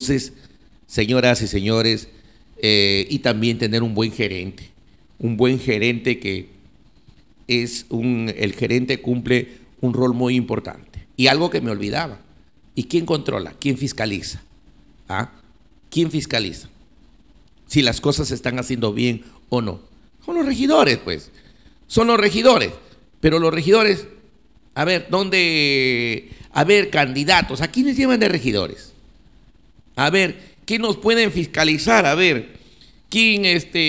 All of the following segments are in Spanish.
Entonces, señoras y señores, y también tener un buen gerente que el gerente cumple un rol muy importante. Y algo que me olvidaba, ¿y quién controla? ¿Quién fiscaliza? ¿Ah? ¿Quién fiscaliza? Si las cosas se están haciendo bien o no. Son los regidores, pues. Son los regidores. Pero los regidores, a ver, ¿dónde? A ver, candidatos, ¿a quiénes llevan de regidores? A ver, ¿quién nos pueden fiscalizar? A ver, ¿quién,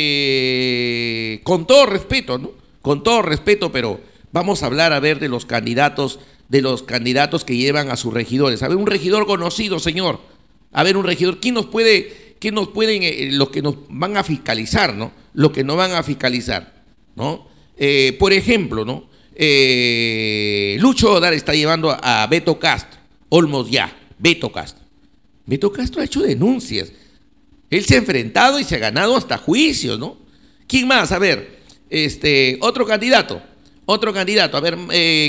con todo respeto, ¿no? Con todo respeto, pero vamos a hablar, a ver, de los candidatos que llevan a sus regidores. A ver, un regidor conocido, señor. A ver, un regidor, ¿quién nos pueden, los que nos van a fiscalizar, ¿no? Los que no van a fiscalizar, ¿no? Por ejemplo, ¿no? Lucho Odar está llevando a Beto Castro, Olmos ya, Beto Castro. Beto Castro ha hecho denuncias. Él se ha enfrentado y se ha ganado hasta juicios, ¿no? ¿Quién más? A ver, otro candidato, a ver,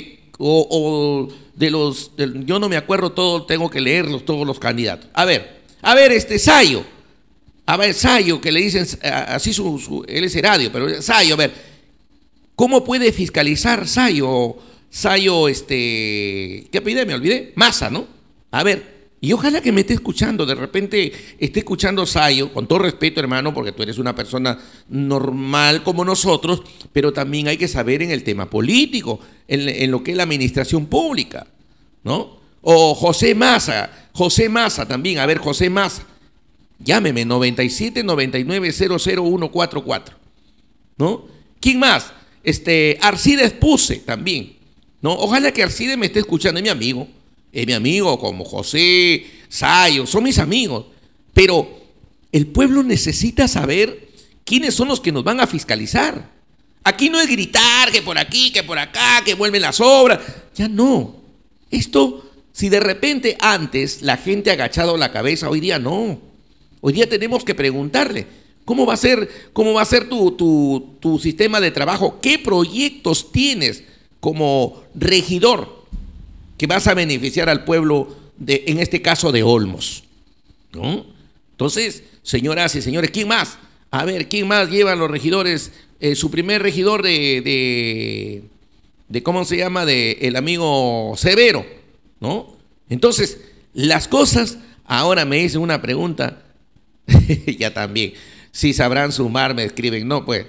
yo no me acuerdo todo, tengo que leerlos todos los candidatos. A ver, Sayo. A ver, Sayo, que le dicen así él es Heradio, pero Sayo, a ver, ¿cómo puede fiscalizar Sayo, qué apellido me olvidé? Massa, ¿no? A ver, y ojalá que me esté escuchando, de repente esté escuchando Sayo, con todo respeto, hermano, porque tú eres una persona normal como nosotros, pero también hay que saber en el tema político, en lo que es la administración pública, ¿no? O José Massa también, a ver, José Massa, llámeme, 97 99 00144, ¿no? ¿Quién más? Arcides Puse también, ¿no? Ojalá que Arcides me esté escuchando, es mi amigo como José, Sayo, son mis amigos, pero el pueblo necesita saber quiénes son los que nos van a fiscalizar. Aquí no es gritar que por aquí, que por acá, que vuelven las obras, ya no. Esto, si de repente antes la gente ha agachado la cabeza, hoy día no. Hoy día tenemos que preguntarle, ¿cómo va a ser tu sistema de trabajo? ¿Qué proyectos tienes como regidor que vas a beneficiar al pueblo, en este caso de Olmos, ¿no? Entonces, señoras y señores, ¿quién más? A ver, ¿quién más llevan los regidores? Su primer regidor de ¿cómo se llama? De el amigo Severo, ¿no? Entonces, las cosas, ahora me dicen una pregunta, ya también, si sabrán sumar, me escriben, no, pues,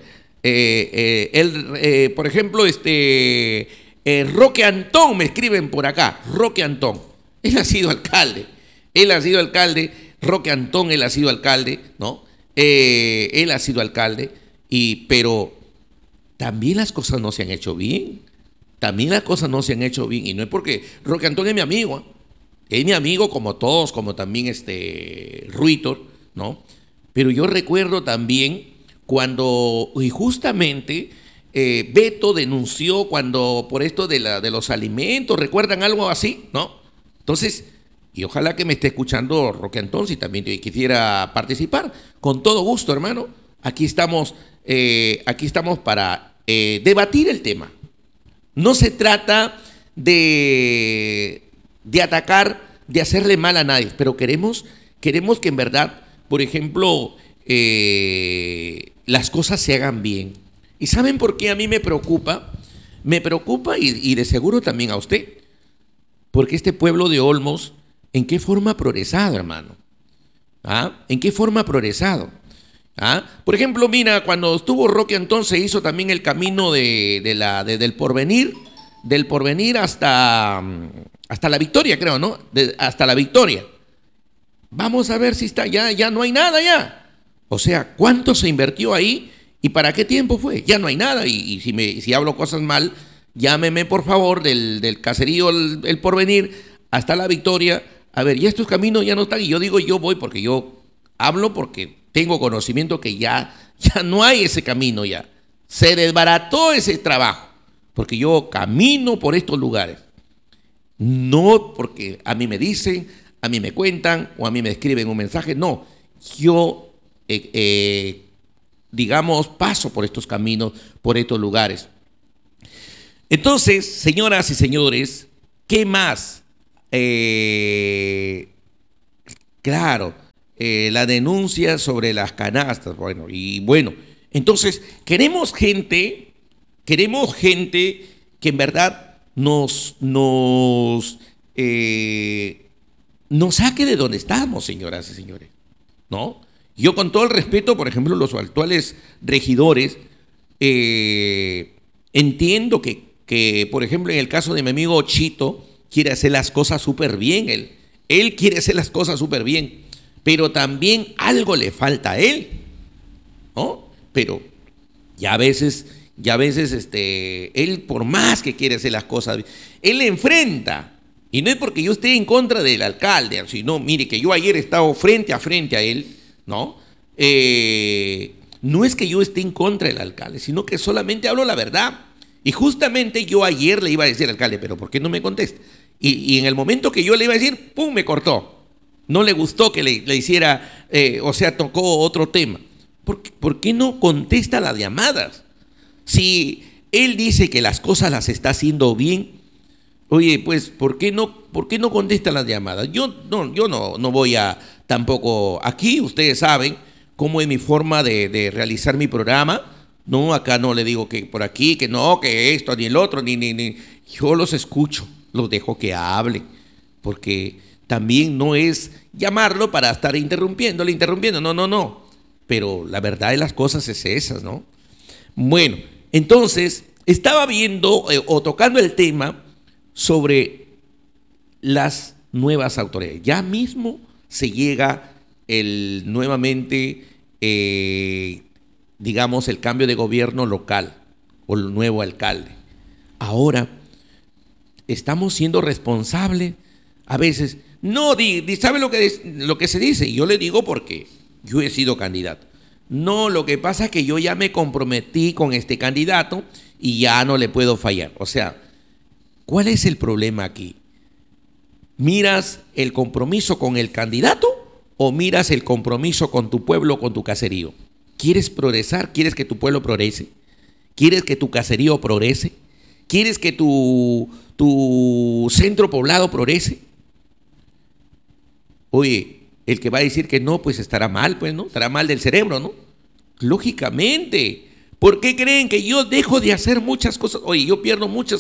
por ejemplo, Roque Antón, me escriben por acá, Roque Antón, él ha sido alcalde, Roque Antón, él ha sido alcalde, ¿no? Él ha sido alcalde, pero también las cosas no se han hecho bien, y no es porque Roque Antón es mi amigo, como todos, como también Ruitor, ¿no? Pero yo recuerdo también cuando, y justamente, Beto denunció por esto de los alimentos, ¿recuerdan algo así? ¿No? Entonces, y ojalá que me esté escuchando Roque Antón, si también quisiera participar, con todo gusto, hermano. Aquí estamos para debatir el tema. No se trata de atacar, de hacerle mal a nadie, pero queremos que en verdad, por ejemplo, las cosas se hagan bien. ¿Y saben por qué a mí me preocupa? Me preocupa y de seguro también a usted. Porque este pueblo de Olmos, ¿en qué forma ha progresado, hermano? ¿Ah? ¿En qué forma ha progresado? ¿Ah? Por ejemplo, mira, cuando estuvo Roque Antón se hizo también el camino del Porvenir hasta la Victoria, creo, ¿no? Hasta la Victoria. Vamos a ver si está, ya no hay nada ya. O sea, ¿cuánto se invirtió ahí y para qué tiempo fue? Ya no hay nada. Y si hablo cosas mal, llámeme por favor del caserío el Porvenir hasta la Victoria. A ver, ya estos caminos ya no están. Y yo digo, yo voy porque yo hablo porque tengo conocimiento que ya no hay ese camino ya. Se desbarató ese trabajo porque yo camino por estos lugares. No porque a mí me dicen, a mí me cuentan o a mí me escriben un mensaje. No, yo, digamos, paso por estos caminos, por estos lugares. Entonces, señoras y señores, ¿qué más? Claro, la denuncia sobre las canastas. Bueno, entonces queremos gente que en verdad nos saque de donde estamos, señoras y señores, ¿no? Yo, con todo el respeto, por ejemplo, los actuales regidores, entiendo que, por ejemplo, en el caso de mi amigo Chito, quiere hacer las cosas súper bien, él quiere hacer las cosas súper bien, pero también algo le falta a él, ¿no? Pero ya a veces él, por más que quiere hacer las cosas bien, él le enfrenta. Y no es porque yo esté en contra del alcalde, sino, mire, que yo ayer he estado frente a él, ¿no? No es que yo esté en contra del alcalde, sino que solamente hablo la verdad. Y justamente yo ayer le iba a decir al alcalde, pero ¿por qué no me contesta? Y en el momento que yo le iba a decir, ¡pum!, me cortó. No le gustó que le hiciera, tocó otro tema. ¿Por qué no contesta las llamadas? Si él dice que las cosas las está haciendo bien, oye, pues, ¿por qué no contesta las llamadas? Yo no voy a tampoco, aquí ustedes saben cómo es mi forma de realizar mi programa, ¿no? Acá no le digo que por aquí, que no, que esto, ni el otro, ni. Yo los escucho, los dejo que hablen, porque también no es llamarlo para estar interrumpiendo, no. Pero la verdad de las cosas es esas, ¿no? Bueno, entonces, estaba viendo o tocando el tema sobre las nuevas autoridades. Ya mismo se llega nuevamente, digamos, el cambio de gobierno local o el nuevo alcalde. Ahora, estamos siendo responsables a veces. No, ¿sabe lo que se dice? Y yo le digo porque yo he sido candidato. No, lo que pasa es que yo ya me comprometí con este candidato y ya no le puedo fallar. O sea, ¿cuál es el problema aquí? ¿Miras el compromiso con el candidato o miras el compromiso con tu pueblo, con tu caserío? ¿Quieres progresar? ¿Quieres que tu pueblo progrese? ¿Quieres que tu caserío progrese? ¿Quieres que tu centro poblado progrese? Oye, el que va a decir que no, pues estará mal, pues, ¿no? Estará mal del cerebro, ¿no? Lógicamente. ¿Por qué creen que yo dejo de hacer muchas cosas? Oye, yo pierdo mucho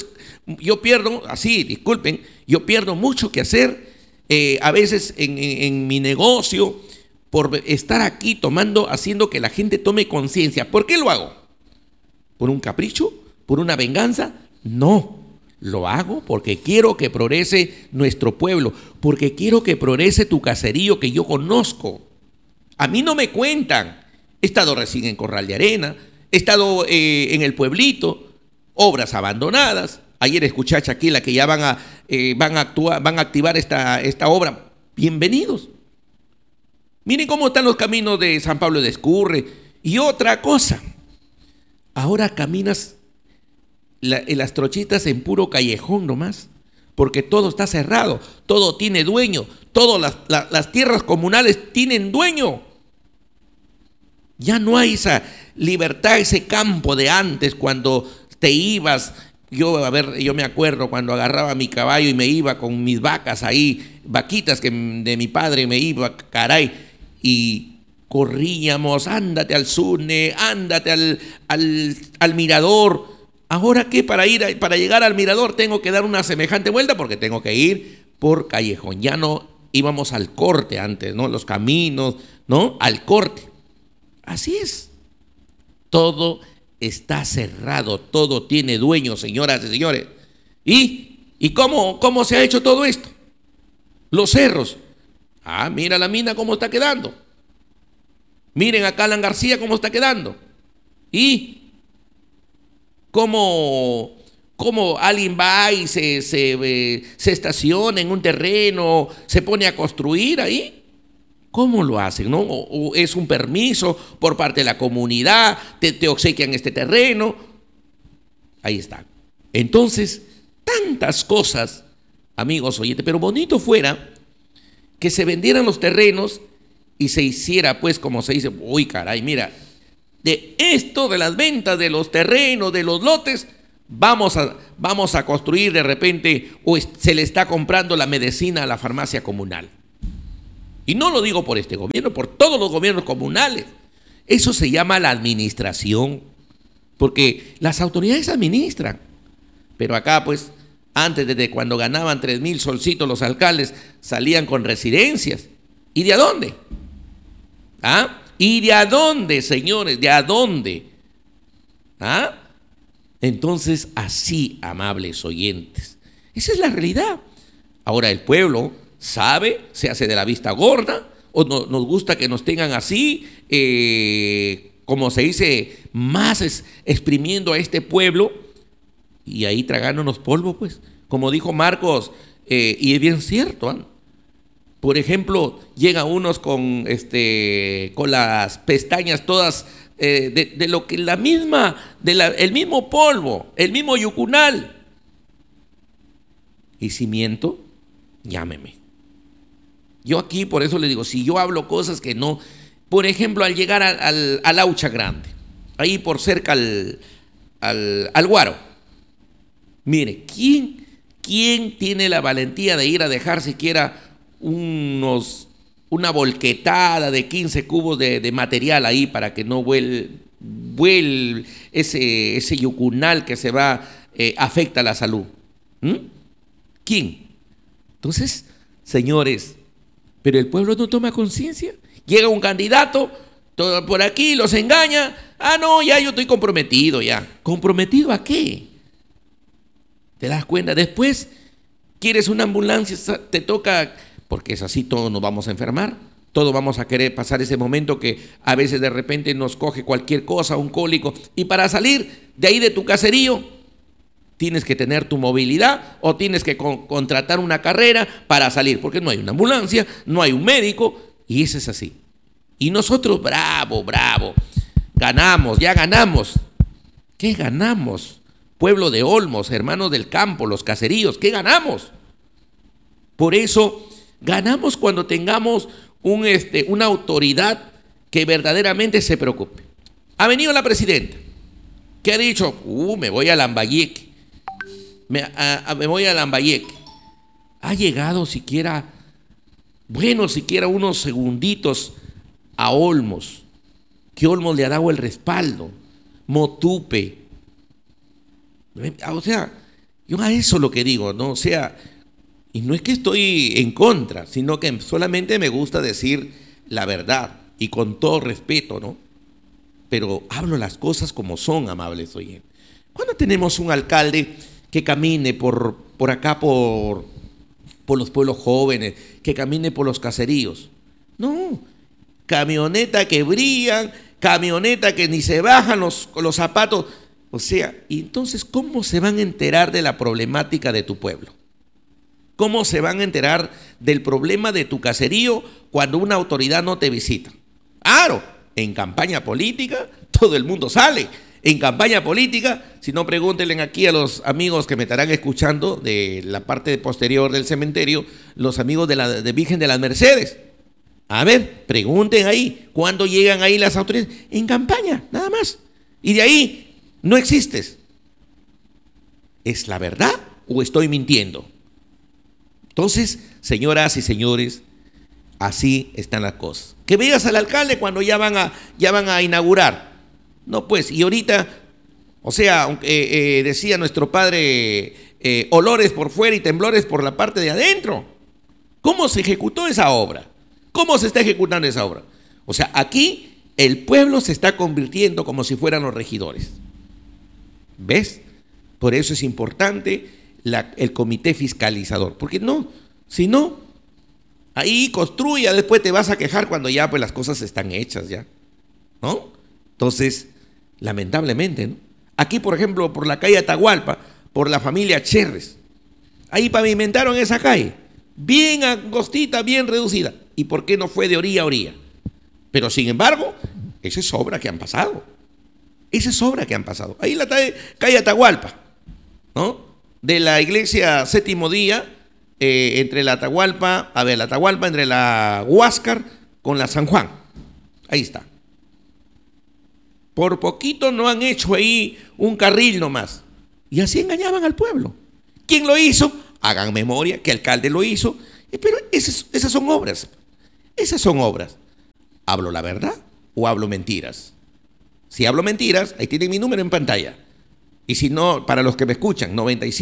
que hacer a veces en mi negocio por estar aquí haciendo que la gente tome conciencia. ¿Por qué lo hago? ¿Por un capricho? ¿Por una venganza? No, lo hago porque quiero que progrese nuestro pueblo, porque quiero que progrese tu caserío que yo conozco. A mí no me cuentan. He estado recién en Corral de Arena, he estado en el pueblito, obras abandonadas. Ayer escuché a Shaquila que ya van a activar esta obra. Bienvenidos. Miren cómo están los caminos de San Pablo de Escurre. Y otra cosa, ahora caminas en las trochitas en puro callejón nomás, porque todo está cerrado, todo tiene dueño, todas las tierras comunales tienen dueño. Ya no hay esa libertad, ese campo de antes cuando te ibas. Yo me acuerdo cuando agarraba mi caballo y me iba con mis vacas ahí, vaquitas de mi padre, me iba, caray, y corríamos, ándate al Zune, ándate al mirador. Ahora qué, para llegar al mirador tengo que dar una semejante vuelta porque tengo que ir por callejón. Ya no íbamos al corte antes, ¿no? Los caminos, ¿no? Al corte. Así es. Todo está cerrado, todo tiene dueño, señoras y señores. ¿Y cómo se ha hecho todo esto? Los cerros. Mira la mina cómo está quedando. Miren acá Alan García cómo está quedando. Y cómo alguien va y se estaciona en un terreno, se pone a construir ahí. ¿Cómo lo hacen, no? ¿O es un permiso por parte de la comunidad? ¿Te obsequian este terreno? Ahí está. Entonces, tantas cosas, amigos oyentes, pero bonito fuera que se vendieran los terrenos y se hiciera, pues, como se dice, uy, caray, mira, de esto, de las ventas de los terrenos, de los lotes, vamos a construir de repente, o se le está comprando la medicina a la farmacia comunal. Y no lo digo por este gobierno, por todos los gobiernos comunales. Eso se llama la administración, porque las autoridades administran. Pero acá, pues, antes de cuando ganaban 3,000 solcitos los alcaldes, salían con residencias. ¿Y de a dónde? ¿Ah? ¿Y de a dónde, señores? ¿De a dónde? ¿Ah? Entonces, así, amables oyentes, esa es la realidad. Ahora el pueblo sabe, se hace de la vista gorda, o no, nos gusta que nos tengan así, como se dice, más exprimiendo a este pueblo, y ahí tragándonos polvo, pues, como dijo Marcos, y es bien cierto, ¿eh? Por ejemplo, llegan unos con las pestañas todas de lo que el mismo polvo, el mismo yucunal. Y si miento, llámeme. Yo aquí por eso le digo, si yo hablo cosas que no, por ejemplo, al llegar al Aucha Grande, ahí por cerca al Guaro, mire, ¿quién tiene la valentía de ir a dejar siquiera una volquetada de 15 cubos de material ahí para que no vuele ese yucunal que se va, afecta a la salud? ¿Quién? Entonces, señores, pero el pueblo no toma conciencia. Llega un candidato todo por aquí, los engaña. Ah, no, ya yo estoy comprometido ya. ¿Comprometido a qué? ¿Te das cuenta? Después quieres una ambulancia, te toca, porque es así, todos nos vamos a enfermar, todos vamos a querer pasar ese momento que a veces de repente nos coge cualquier cosa, un cólico, y para salir de ahí de tu caserío, tienes que tener tu movilidad o tienes que contratar una carrera para salir, porque no hay una ambulancia, no hay un médico, y eso es así. Y nosotros, bravo, ganamos, ya ganamos. ¿Qué ganamos? Pueblo de Olmos, hermanos del campo, los caseríos, ¿qué ganamos? Por eso, ganamos cuando tengamos una autoridad que verdaderamente se preocupe. Ha venido la presidenta, que ha dicho, me voy a Lambayeque, me voy a Lambayeque. Ha llegado siquiera unos segunditos a Olmos, que Olmos le ha dado el respaldo, Motupe. O sea, yo a eso lo que digo, ¿no? O sea, y no es que estoy en contra, sino que solamente me gusta decir la verdad y con todo respeto, ¿no? Pero hablo las cosas como son, amables oyentes. ¿Cuándo tenemos un alcalde que camine por acá, por los pueblos jóvenes, que camine por los caseríos? No, camioneta que brillan, camioneta que ni se bajan los zapatos. O sea, y entonces, ¿cómo se van a enterar de la problemática de tu pueblo? ¿Cómo se van a enterar del problema de tu caserío cuando una autoridad no te visita? Claro, en campaña política todo el mundo sale. En campaña política, si no, pregúntenle aquí a los amigos que me estarán escuchando de la parte posterior del cementerio, los amigos de Virgen de las Mercedes. A ver, pregunten ahí, ¿cuándo llegan ahí las autoridades? En campaña, nada más. Y de ahí no existes. ¿Es la verdad o estoy mintiendo? Entonces, señoras y señores, así están las cosas. Que veas al alcalde cuando ya van a inaugurar. No, pues, y ahorita, o sea, decía nuestro padre, olores por fuera y temblores por la parte de adentro. ¿Cómo se ejecutó esa obra? ¿Cómo se está ejecutando esa obra? O sea, aquí el pueblo se está convirtiendo como si fueran los regidores. ¿Ves? Por eso es importante el comité fiscalizador. Porque si no, ahí construya, después te vas a quejar cuando ya pues las cosas están hechas ya, ¿no? Entonces, lamentablemente, ¿no? Aquí, por ejemplo, por la calle Atahualpa, por la familia Cherres, ahí pavimentaron esa calle, bien angostita, bien reducida. ¿Y por qué no fue de orilla a orilla? Pero sin embargo, esa es obra que han pasado. Esa es obra que han pasado. Ahí la calle Atahualpa, ¿no? De la iglesia Séptimo Día, entre la Atahualpa, entre la Huáscar con la San Juan. Ahí está. Por poquito no han hecho ahí un carril nomás. Y así engañaban al pueblo. ¿Quién lo hizo? Hagan memoria, ¿qué alcalde lo hizo? Pero esas son obras. Esas son obras. ¿Hablo la verdad o hablo mentiras? Si hablo mentiras, ahí tienen mi número en pantalla. Y si no, para los que me escuchan,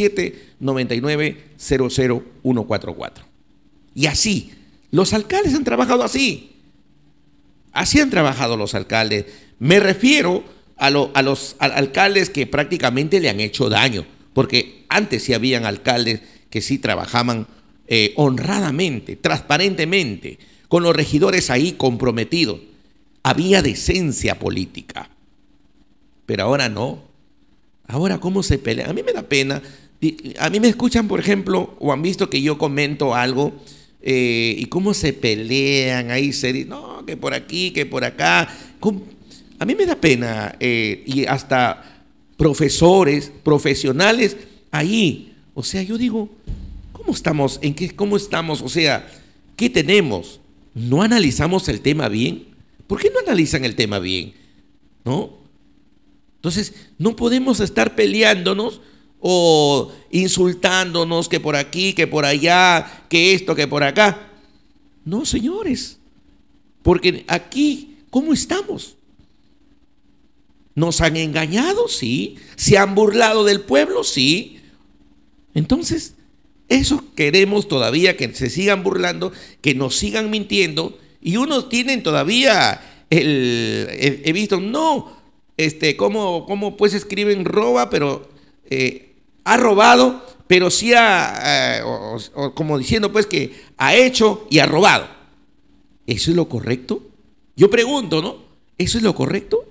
97-99-00-144. Y así, los alcaldes han trabajado así. Así han trabajado los alcaldes. Me refiero a los alcaldes que prácticamente le han hecho daño. Porque antes sí habían alcaldes que sí trabajaban honradamente, transparentemente, con los regidores ahí comprometidos. Había decencia política. Pero ahora no. Ahora, ¿cómo se pelea? A mí me da pena. A mí me escuchan, por ejemplo, o han visto que yo comento algo y cómo se pelean ahí. No, que por aquí, que por acá. A mí me da pena y hasta profesores, profesionales ahí. O sea, yo digo, ¿cómo estamos? ¿Cómo estamos? O sea, ¿qué tenemos? ¿No analizamos el tema bien? ¿Por qué no analizan el tema bien? ¿No? Entonces, no podemos estar peleándonos o insultándonos que por aquí, que por allá, que esto, que por acá. No, señores, porque aquí, ¿cómo estamos? ¿Nos han engañado? Sí. ¿Se han burlado del pueblo? Sí. Entonces, eso queremos todavía, que se sigan burlando, que nos sigan mintiendo, y unos tienen todavía he visto, no, cómo pues escriben roba, pero ha robado, pero sí o como diciendo pues que ha hecho y ha robado. ¿Eso es lo correcto? Yo pregunto, ¿no? ¿Eso es lo correcto?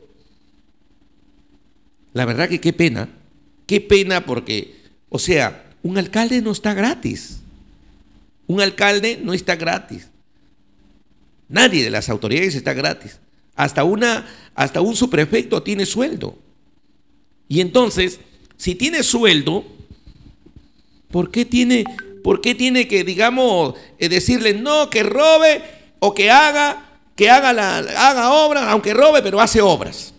La verdad que qué pena porque, o sea, un alcalde no está gratis. Un alcalde no está gratis. Nadie de las autoridades está gratis. Hasta un subprefecto tiene sueldo. Y entonces, si tiene sueldo, ¿por qué tiene que, digamos, decirle no, que robe o que haga obras, aunque robe, pero hace obras?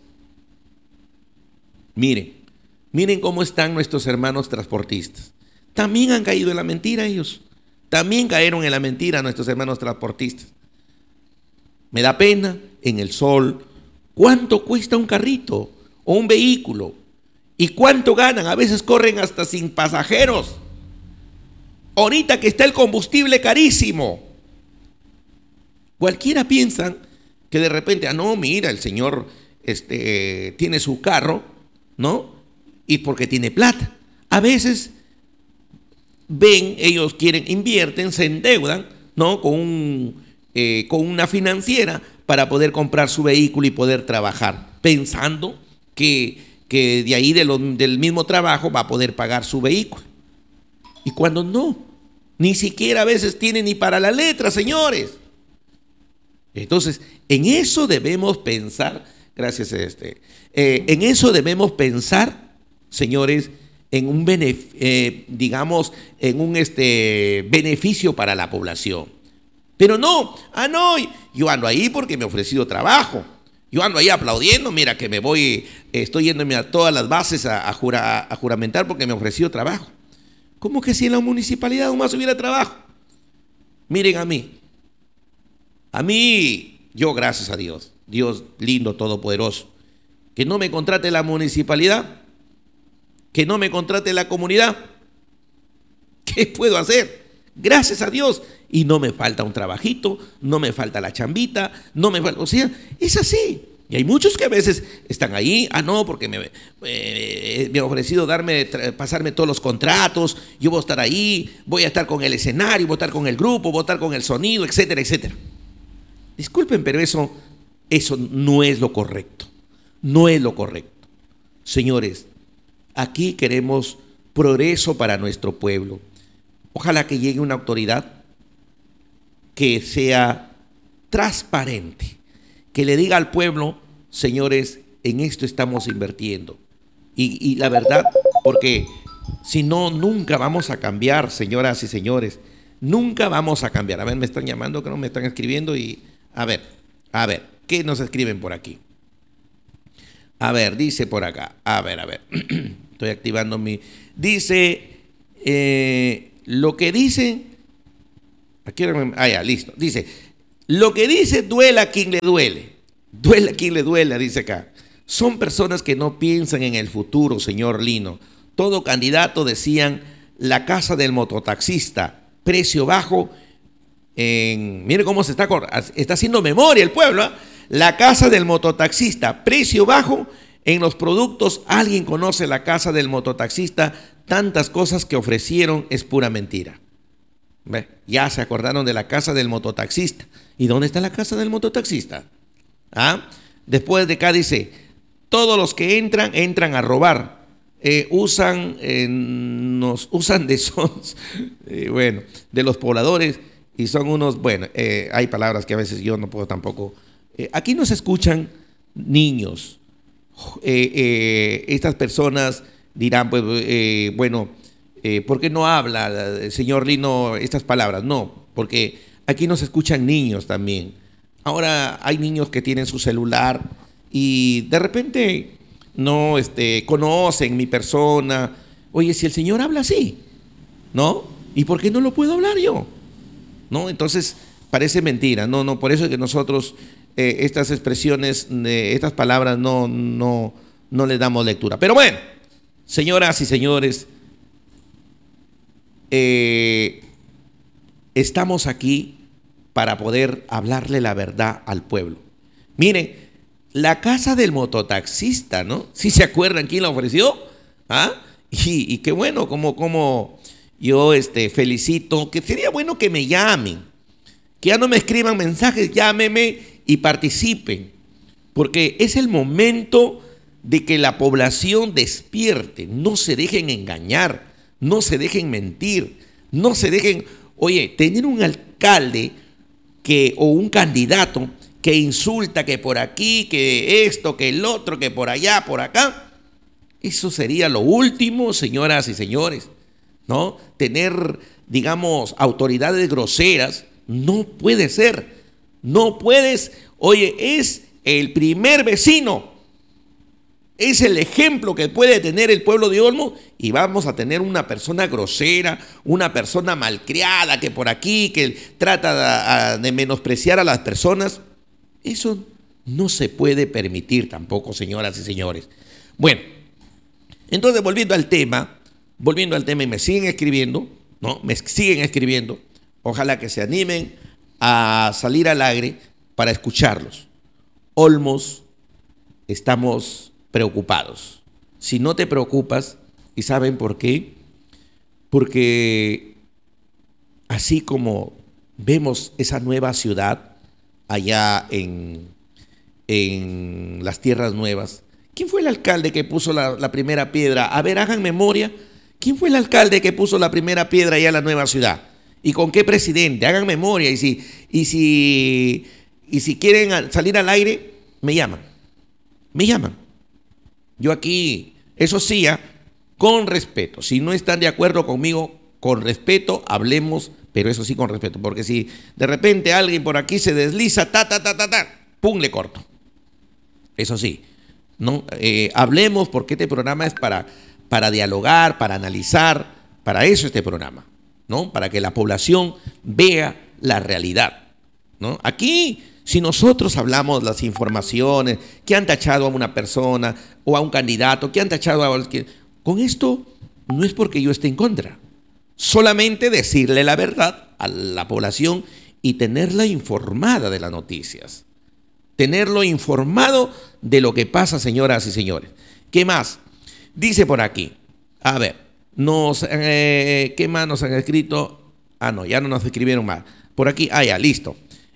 Miren cómo están nuestros hermanos transportistas. También han caído en la mentira ellos. También cayeron en la mentira nuestros hermanos transportistas. Me da pena en el sol. ¿Cuánto cuesta un carrito o un vehículo? ¿Y cuánto ganan? A veces corren hasta sin pasajeros. Ahorita que está el combustible carísimo. Cualquiera piensa que de repente, no, mira, el señor tiene su carro, ¿no? Y porque tiene plata. A veces ven, ellos invierten, se endeudan, ¿no? Con una financiera para poder comprar su vehículo y poder trabajar, pensando que de ahí del mismo trabajo va a poder pagar su vehículo. Y cuando no, ni siquiera a veces tiene ni para la letra, señores. Entonces, en eso debemos pensar, gracias en eso debemos pensar, señores, en un beneficio para la población. Pero no, yo ando ahí porque me he ofrecido trabajo. Yo ando ahí aplaudiendo, mira que estoy yéndome a todas las bases a juramentar porque me he ofrecido trabajo. ¿Cómo que si en la municipalidad aún más hubiera trabajo? Miren a mí, yo gracias a Dios, Dios lindo, todopoderoso, que no me contrate la municipalidad, que no me contrate la comunidad. ¿Qué puedo hacer? Gracias a Dios. Y no me falta un trabajito, no me falta la chambita, o sea, es así. Y hay muchos que a veces están ahí, no, porque me ha ofrecido pasarme todos los contratos, yo voy a estar ahí, voy a estar con el escenario, voy a estar con el grupo, voy a estar con el sonido, etcétera, etcétera. Disculpen, pero eso no es lo correcto. No es lo correcto. Señores, aquí queremos progreso para nuestro pueblo. Ojalá que llegue una autoridad que sea transparente, que le diga al pueblo, señores, en esto estamos invirtiendo. Y la verdad, porque si no, nunca vamos a cambiar, señoras y señores, nunca vamos a cambiar. A ver, me están llamando, creo que me están escribiendo y a ver, ¿qué nos escriben por aquí? A ver, dice por acá, a ver, estoy activando dice, lo que dicen, aquí, ya, listo, dice, Lo que dice duela a quien le duele. Duela a quien le duela, dice acá. Son personas que no piensan en el futuro, señor Lino. Todo candidato decían la casa del mototaxista, precio bajo. Mire cómo está haciendo memoria el pueblo. ¿Eh? La casa del mototaxista, precio bajo en los productos. Alguien conoce la casa del mototaxista. Tantas cosas que ofrecieron es pura mentira. ¿Ve? Ya se acordaron de la casa del mototaxista. ¿Y dónde está la casa del mototaxista? ¿Ah? Después de acá dice, todos los que entran a robar. Nos usan de sons, bueno, de los pobladores y son unos, bueno, hay palabras que a veces yo no puedo tampoco. Aquí nos escuchan niños. Estas personas dirán, pues, bueno, ¿por qué no habla, señor Lino, estas palabras? No, porque aquí nos escuchan niños también. Ahora hay niños que tienen su celular y de repente no conocen mi persona. Oye, si el Señor habla así, ¿no? ¿Y por qué no lo puedo hablar yo? ¿No? Entonces parece mentira. No, por eso es que nosotros estas expresiones, estas palabras no le damos lectura. Pero bueno, señoras y señores, estamos aquí para poder hablarle la verdad al pueblo. Miren, la casa del mototaxista, ¿no? ¿Sí se acuerdan quién la ofreció? ¿Ah? Y qué bueno, como yo felicito, que sería bueno que me llamen, que ya no me escriban mensajes, llámenme y participen, porque es el momento de que la población despierte, no se dejen engañar, no se dejen mentir, no se dejen, oye, tener un alcalde o un candidato que insulta, que por aquí, que esto, que el otro, que por allá, por acá. Eso sería lo último, señoras y señores, ¿no? Tener, digamos, autoridades groseras, no puede ser. No puedes, oye, es el primer vecino. Es el ejemplo que puede tener el pueblo de Olmo y vamos a tener una persona grosera, una persona malcriada que por aquí, que trata de menospreciar a las personas. Eso no se puede permitir tampoco, señoras y señores. Bueno, entonces volviendo al tema y me siguen escribiendo, ¿no? Me siguen escribiendo. Ojalá que se animen a salir al aire para escucharlos. Olmos, estamos preocupados. Si no te preocupas, ¿y saben por qué? Porque así como vemos esa nueva ciudad allá en las Tierras Nuevas, ¿quién fue el alcalde que puso la primera piedra? A ver, hagan memoria. ¿Quién fue el alcalde que puso la primera piedra allá en la nueva ciudad? ¿Y con qué presidente? Hagan memoria. Y si quieren salir al aire, me llaman. Me llaman. Yo aquí, eso sí, con respeto. Si no están de acuerdo conmigo, con respeto, hablemos, pero eso sí con respeto. Porque si de repente alguien por aquí se desliza, pum, le corto. Eso sí, ¿no? Hablemos porque este programa es para dialogar, para analizar, para eso este programa, ¿no? Para que la población vea la realidad, ¿no? Aquí, si nosotros hablamos las informaciones que han tachado a una persona o a un candidato, que han tachado a... Con esto no es porque yo esté en contra, solamente decirle la verdad a la población y tenerla informada de las noticias, tenerlo informado de lo que pasa, señoras y señores. ¿Qué más? Dice por aquí, a ver, ¿qué más nos han escrito? Ah, no, ya no nos escribieron más. Por aquí, ya, listo.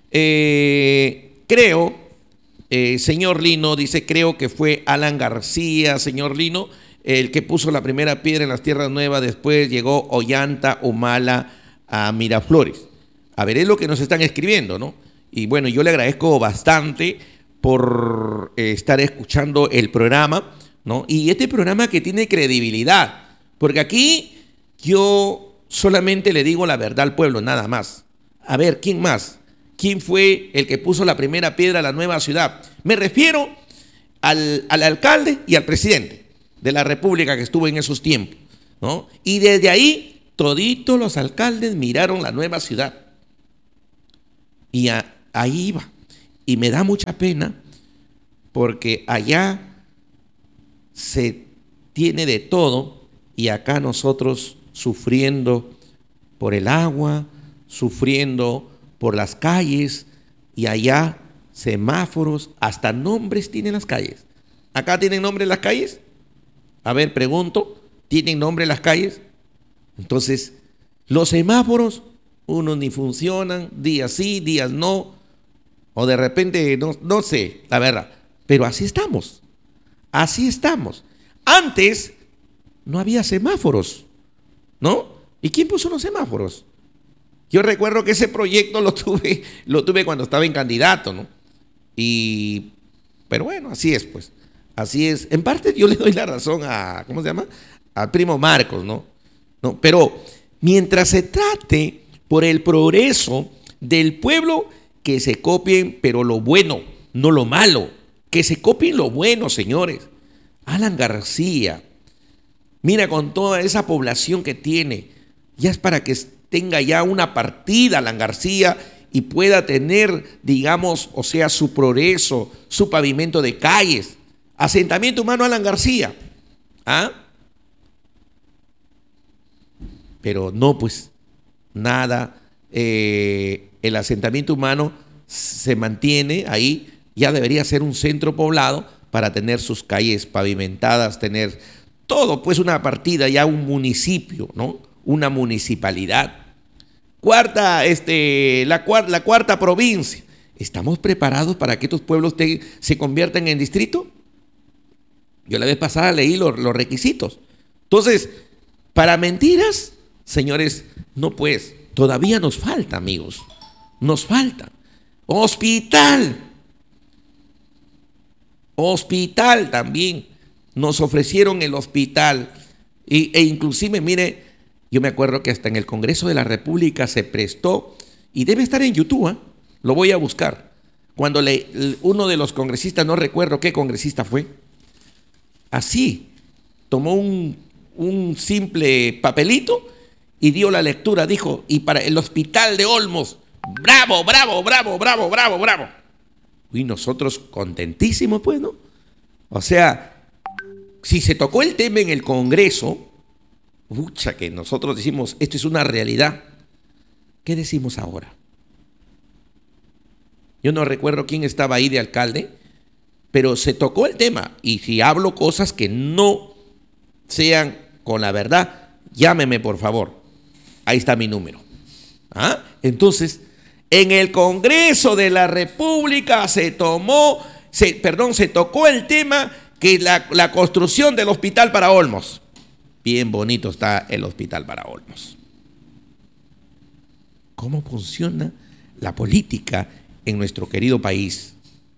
Creo, señor Lino, dice, creo que fue Alan García, señor Lino, el que puso la primera piedra en las Tierras Nuevas, después llegó Ollanta, Humala a Miraflores. A ver, es lo que nos están escribiendo, ¿no? Y bueno, yo le agradezco bastante por estar escuchando el programa, ¿no? Y este programa que tiene credibilidad, porque aquí yo solamente le digo la verdad al pueblo, nada más. A ver, ¿quién más? ¿Quién fue el que puso la primera piedra a la nueva ciudad? Me refiero al alcalde y al presidente de la República que estuvo en esos tiempos, ¿no? Y desde ahí, toditos los alcaldes miraron la nueva ciudad. Y ahí iba. Y me da mucha pena porque allá se tiene de todo y acá nosotros sufriendo por el agua, sufriendo por las calles, y allá semáforos, hasta nombres tienen las calles. ¿Acá tienen nombre las calles? A ver, pregunto, ¿tienen nombre las calles? Entonces, los semáforos, unos ni funcionan, días sí, días no, o de repente, no sé, la verdad, pero así estamos, así estamos. Antes no había semáforos, ¿no? ¿Y quién puso los semáforos? Yo recuerdo que ese proyecto lo tuve cuando estaba en candidato, ¿no? Pero bueno, así es, pues. Así es. En parte yo le doy la razón a, ¿cómo se llama? Al primo Marcos, ¿no? ¿No? Pero mientras se trate por el progreso del pueblo, que se copien, pero lo bueno, no lo malo. Que se copien lo bueno, señores. Alan García, mira, con toda esa población que tiene, ya es para que tenga ya una partida Alan García y pueda tener, digamos, o sea, su progreso, su pavimento de calles. Asentamiento humano Alan García. ¿Ah? Pero no, pues, nada. El asentamiento humano se mantiene ahí, ya debería ser un centro poblado para tener sus calles pavimentadas, tener todo, pues una partida, ya un municipio, ¿no? Una municipalidad. La cuarta provincia. ¿Estamos preparados para que estos pueblos se conviertan en distrito? Yo la vez pasada leí los requisitos. Entonces, para mentiras, señores, no pues, todavía nos falta, amigos. Nos falta. Hospital. Hospital también. Nos ofrecieron el hospital. E inclusive, mire, yo me acuerdo que hasta en el Congreso de la República se prestó, y debe estar en YouTube, ¿eh? Lo voy a buscar. Cuando uno de los congresistas, no recuerdo qué congresista fue, así, tomó un simple papelito y dio la lectura, dijo, y para el hospital de Olmos, bravo, bravo, bravo, bravo, bravo, bravo. Y nosotros contentísimos, pues, ¿no? O sea, si se tocó el tema en el Congreso, pucha, que nosotros decimos, esto es una realidad. ¿Qué decimos ahora? Yo no recuerdo quién estaba ahí de alcalde, pero se tocó el tema. Y si hablo cosas que no sean con la verdad, llámeme, por favor. Ahí está mi número. ¿Ah? Entonces, en el Congreso de la República se tocó el tema que la construcción del hospital para Olmos. Bien bonito está el hospital para Olmos. ¿Cómo funciona la política en nuestro querido país?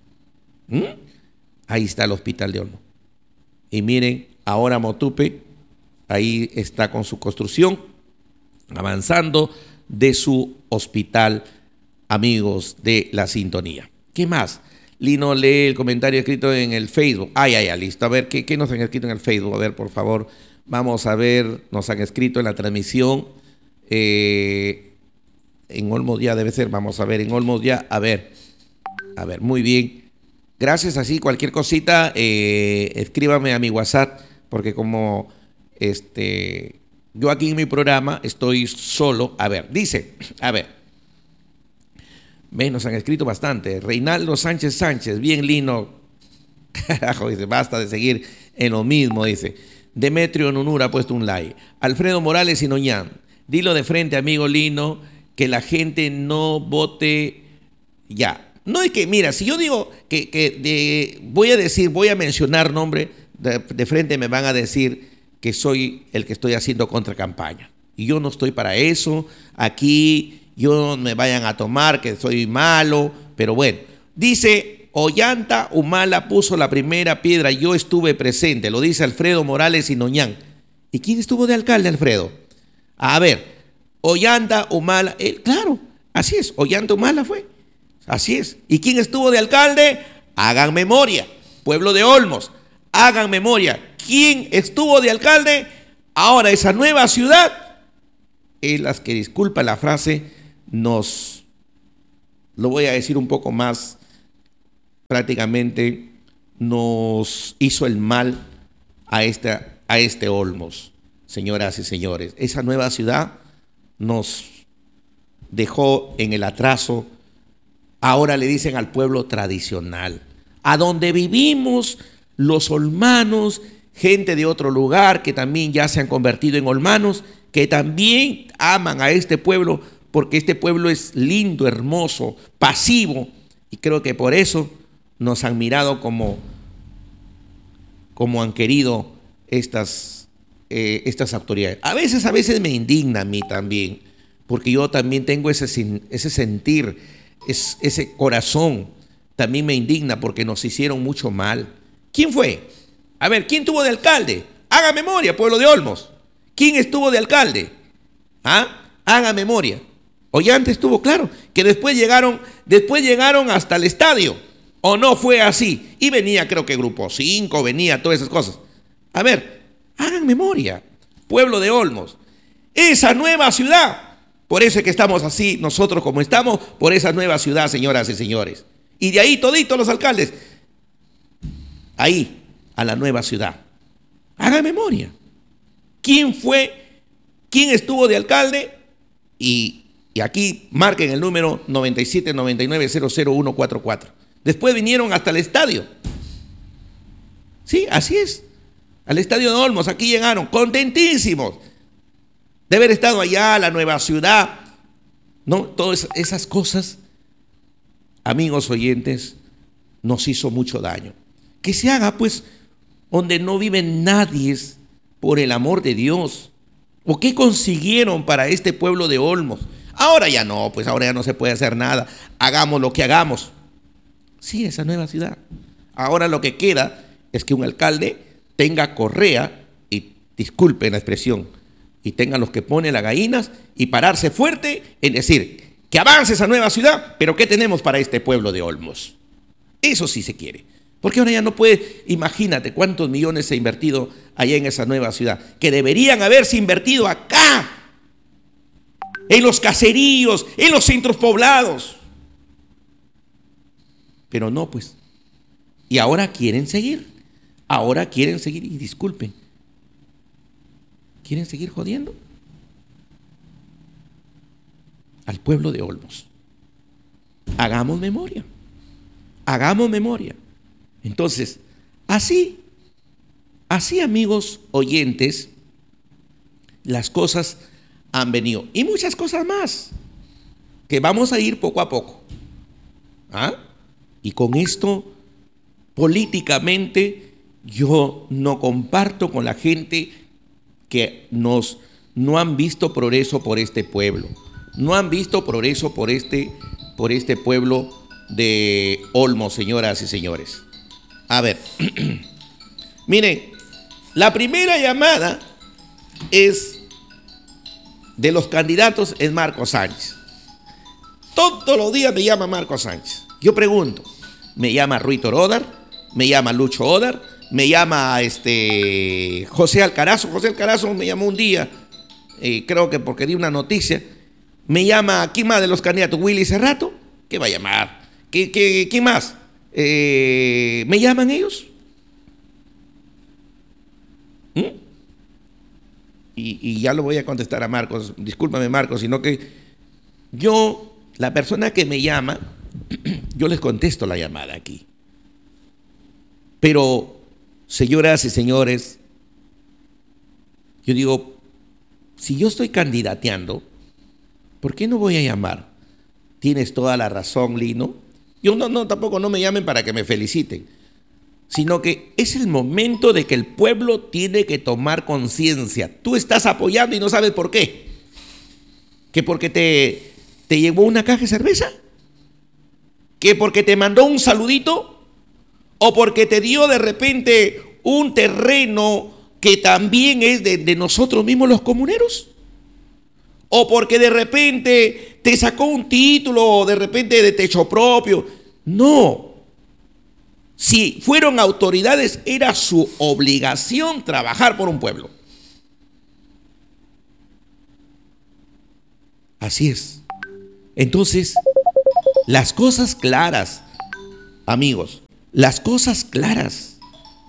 Ahí está el hospital de Olmos. Y miren, ahora Motupe, ahí está con su construcción, avanzando de su hospital, amigos de la sintonía. ¿Qué más? Lino lee el comentario escrito en el Facebook. Listo. A ver, ¿qué nos han escrito en el Facebook? A ver, por favor, vamos a ver, nos han escrito en la transmisión. En Olmos ya debe ser, vamos a ver, en Olmos ya, a ver, muy bien. Gracias, así cualquier cosita, escríbame a mi WhatsApp, porque como yo aquí en mi programa estoy solo. A ver, dice, nos han escrito bastante. Reinaldo Sánchez, bien Lino. Carajo, dice, basta de seguir en lo mismo, dice. Demetrio Nunura ha puesto un like. Alfredo Morales y Noñán, dilo de frente, amigo Lino, que la gente no vote ya. No es que, mira, si yo digo voy a mencionar nombre, de frente me van a decir que soy el que estoy haciendo contracampaña. Y yo no estoy para eso. Aquí yo no me vayan a tomar que soy malo, pero bueno. Dice, Ollanta Humala puso la primera piedra, yo estuve presente, lo dice Alfredo Morales y Noñán. ¿Y quién estuvo de alcalde, Alfredo? A ver, Ollanta Humala, claro, así es, Ollanta Humala fue. Así es. ¿Y quién estuvo de alcalde? Hagan memoria. Pueblo de Olmos, hagan memoria. ¿Quién estuvo de alcalde? Ahora esa nueva ciudad es las que, disculpa la frase, nos lo voy a decir un poco más, prácticamente nos hizo el mal a este Olmos, señoras y señores. Esa nueva ciudad nos dejó en el atraso. Ahora le dicen al pueblo tradicional, a donde vivimos los olmanos, gente de otro lugar que también ya se han convertido en olmanos, que también aman a este pueblo, porque este pueblo es lindo, hermoso, pasivo, y creo que por eso nos han mirado como han querido estas autoridades. A veces me indigna a mí también, porque yo también tengo ese sentir, ese corazón, también me indigna porque nos hicieron mucho mal. ¿Quién fue? A ver, ¿quién tuvo de alcalde? Haga memoria, pueblo de Olmos. ¿Quién estuvo de alcalde? ¿Ah? Haga memoria. Ollanta estuvo, claro, que después llegaron hasta el estadio. ¿O no fue así? Y venía, creo que Grupo 5, venía todas esas cosas. A ver, hagan memoria, pueblo de Olmos. Esa nueva ciudad, por eso es que estamos así, nosotros como estamos, por esa nueva ciudad, señoras y señores. Y de ahí toditos los alcaldes, ahí, a la nueva ciudad. Hagan memoria. ¿Quién fue? ¿Quién estuvo de alcalde? Y aquí marquen el número 9799000144. Después vinieron hasta el estadio. Sí, así es. Al estadio de Olmos, aquí llegaron, contentísimos de haber estado allá, la nueva ciudad. ¿No? Todas esas cosas, amigos oyentes, nos hizo mucho daño. Que se haga, pues, donde no vive nadie, por el amor de Dios. ¿O qué consiguieron para este pueblo de Olmos? Ahora ya no, pues ahora ya no se puede hacer nada. Hagamos lo que hagamos. Sí, esa nueva ciudad. Ahora lo que queda es que un alcalde tenga correa, y disculpen la expresión, y tengan los que ponen las gallinas, y pararse fuerte en decir que avance esa nueva ciudad, pero ¿qué tenemos para este pueblo de Olmos? Eso sí se quiere. Porque ahora ya no puede, imagínate cuántos millones se ha invertido allá en esa nueva ciudad, que deberían haberse invertido acá, en los caseríos, en los centros poblados. Pero no, pues. Y ahora quieren seguir. Y disculpen, ¿quieren seguir jodiendo al pueblo de Olmos? Hagamos memoria. Entonces, así, amigos oyentes, las cosas han venido. Y muchas cosas más, que vamos a ir poco a poco. ¿Ah? Y con esto, políticamente, yo no comparto con la gente que no han visto progreso por este pueblo. No han visto progreso por este pueblo de Olmos, señoras y señores. A ver, miren, la primera llamada es de los candidatos, es Marco Sánchez. Todos los días me llama Marco Sánchez. Yo pregunto, me llama Ruito Odar, me llama Lucho Odar, me llama José Alcarazo. José Alcarazo me llamó un día, creo que porque di una noticia. Me llama, ¿quién más de los candidatos? Willy Cerrato. ¿Qué va a llamar? ¿Quién más? ¿Me llaman ellos? Y ya lo voy a contestar a Marcos. Discúlpame, Marcos, sino que yo, la persona que me llama, yo les contesto la llamada aquí. Pero, señoras y señores, yo digo, si yo estoy candidateando, ¿por qué no voy a llamar? Tienes toda la razón, Lino. Yo tampoco no me llamen para que me feliciten, sino que es el momento de que el pueblo tiene que tomar conciencia. Tú estás apoyando y no sabes por qué. ¿Que porque te llevó una caja de cerveza? ¿Que porque te mandó un saludito? ¿O porque te dio de repente un terreno que también es de nosotros mismos los comuneros? ¿O porque de repente te sacó un título de repente de techo propio? No. Si fueron autoridades, era su obligación trabajar por un pueblo. Así es. Entonces, Las cosas claras, amigos, las cosas claras.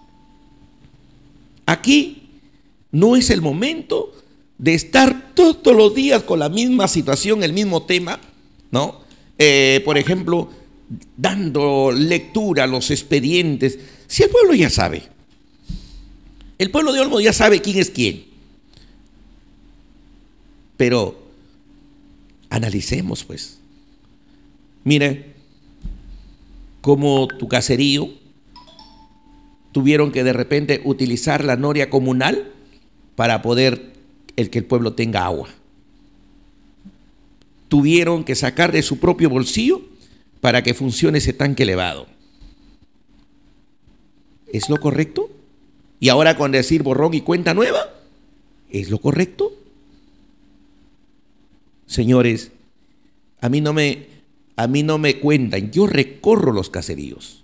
Aquí no es el momento de estar todos los días con la misma situación, el mismo tema, ¿no? Por ejemplo, dando lectura a los expedientes. Si el pueblo ya sabe, el pueblo de Olmos ya sabe quién es quién. Pero analicemos, pues. Mire, como tu caserío tuvieron que de repente utilizar la noria comunal para poder que el pueblo tenga agua. Tuvieron que sacar de su propio bolsillo para que funcione ese tanque elevado. ¿Es lo correcto? Y ahora con decir borrón y cuenta nueva, ¿es lo correcto? Señores, a mí no me cuentan, yo recorro los caseríos.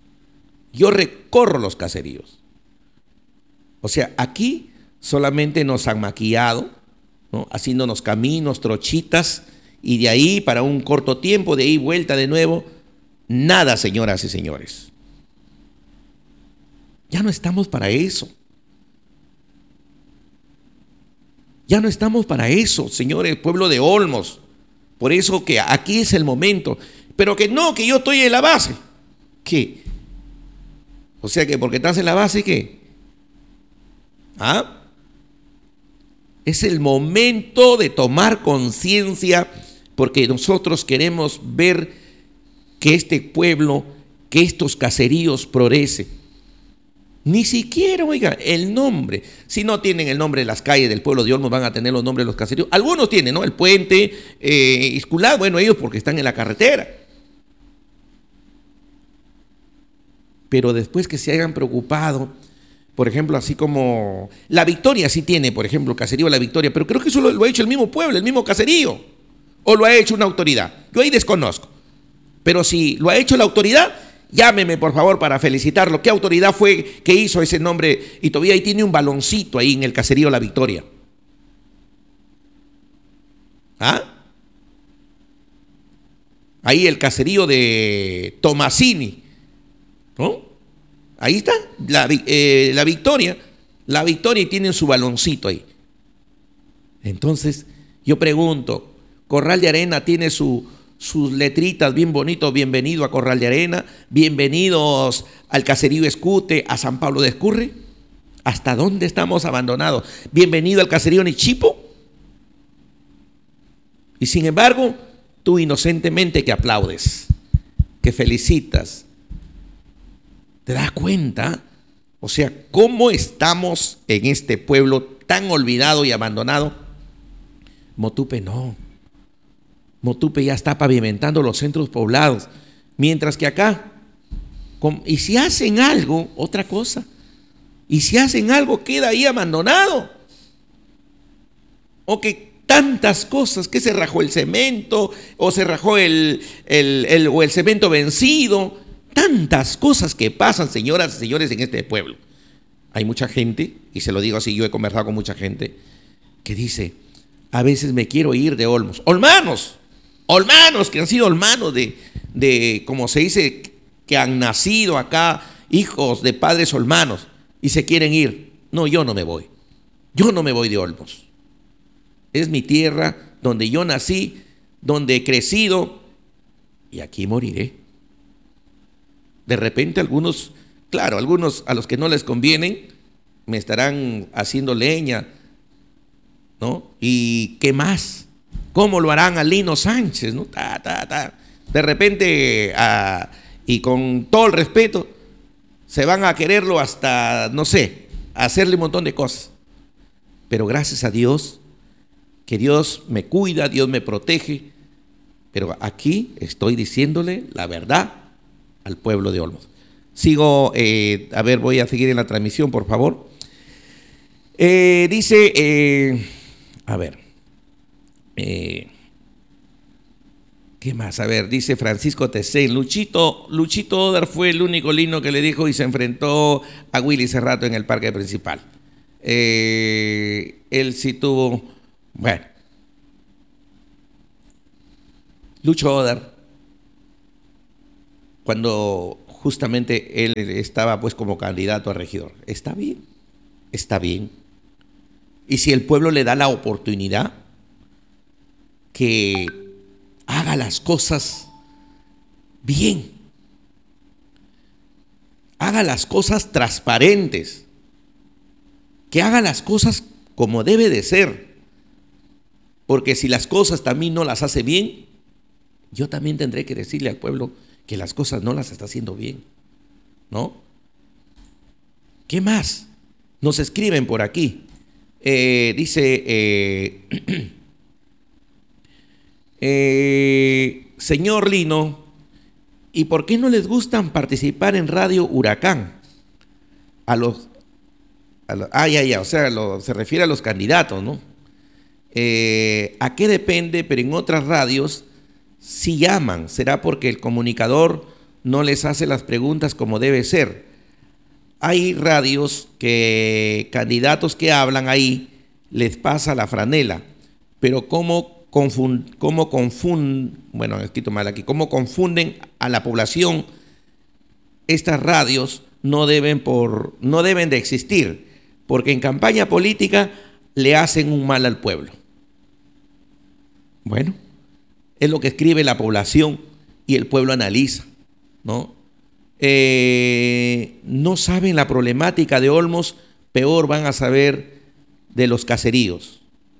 O sea, aquí solamente nos han maquillado, ¿no? Haciéndonos caminos, trochitas, y de ahí para un corto tiempo, de ahí vuelta de nuevo. Nada, señoras y señores. Ya no estamos para eso. Ya no estamos para eso, señores, pueblo de Olmos. Por eso que aquí es el momento. Pero que no, que yo estoy en la base. ¿Qué? O sea que porque estás en la base, ¿qué? ¿Ah? Es el momento de tomar conciencia, porque nosotros queremos ver que este pueblo, que estos caseríos progresen. Ni siquiera, oiga, el nombre. Si no tienen el nombre de las calles del pueblo de Olmos, van a tener los nombres de los caseríos. Algunos tienen, ¿no? El Puente, Isculá, bueno, ellos porque están en la carretera. Pero después que se hayan preocupado, por ejemplo, así como La Victoria sí tiene, por ejemplo, el caserío La Victoria, pero creo que eso lo ha hecho el mismo pueblo, el mismo caserío. O lo ha hecho una autoridad. Yo ahí desconozco. Pero si lo ha hecho la autoridad, llámeme por favor para felicitarlo. ¿Qué autoridad fue que hizo ese nombre? Y todavía ahí tiene un baloncito ahí en el caserío La Victoria. ¿Ah? Ahí el caserío de Tomasini, ¿no? Ahí está, la Victoria. La Victoria tiene su baloncito ahí. Entonces, yo pregunto, Corral de Arena tiene sus letritas bien bonitos, bienvenido a Corral de Arena, bienvenidos al caserío Escute, a San Pablo de Escurri. ¿Hasta dónde estamos abandonados? Bienvenido al caserío Nichipo. Y sin embargo, tú inocentemente que aplaudes, que felicitas, ¿te das cuenta? O sea, ¿cómo estamos en este pueblo tan olvidado y abandonado? Motupe no. Motupe ya está pavimentando los centros poblados, mientras que acá, y si hacen algo, otra cosa, y si hacen algo queda ahí abandonado, o que tantas cosas, que se rajó el cemento, o se rajó el cemento vencido, tantas cosas que pasan, señoras y señores, en este pueblo. Hay mucha gente, y se lo digo así, yo he conversado con mucha gente, que dice, a veces me quiero ir de Olmos. Olmanos que han sido olmanos de, como se dice, que han nacido acá, hijos de padres olmanos, y se quieren ir. No, yo no me voy. Yo no me voy de Olmos. Es mi tierra, donde yo nací, donde he crecido, y aquí moriré. De repente algunos, claro, algunos a los que no les convienen, me estarán haciendo leña, ¿no? ¿Y qué más? ¿Cómo lo harán a Lino Sánchez, ¿no? De repente, y con todo el respeto, se van a quererlo hasta, no sé, hacerle un montón de cosas. Pero gracias a Dios, que Dios me cuida, Dios me protege. Pero aquí estoy diciéndole la verdad al pueblo de Olmos. Sigo, a ver, voy a seguir en la transmisión, por favor. Dice, a ver, ¿qué más? A ver, dice Francisco Tecén, Luchito Odar fue el único lino que le dijo y se enfrentó a Willy Cerrato en el parque principal. Él sí tuvo, bueno, Lucho Odar cuando justamente él estaba pues como candidato a regidor. Está bien, está bien. Y si el pueblo le da la oportunidad, que haga las cosas bien, haga las cosas transparentes, que haga las cosas como debe de ser. Porque si las cosas también no las hace bien, yo también tendré que decirle al pueblo que las cosas no las está haciendo bien, ¿no? ¿Qué más? Nos escriben por aquí. Dice, señor Lino, ¿y por qué no les gustan participar en Radio Huracán? O sea, se refiere a los candidatos, ¿no? ¿A qué depende? Pero en otras radios sí llaman. ¿Será porque el comunicador no les hace las preguntas como debe ser? Hay radios que candidatos que hablan ahí les pasa la franela, pero ¿cómo confunden a la población? Estas radios no deben de existir, porque en campaña política le hacen un mal al pueblo. Bueno, es lo que escribe la población y el pueblo analiza, ¿no? No saben la problemática de Olmos, peor van a saber de los caseríos.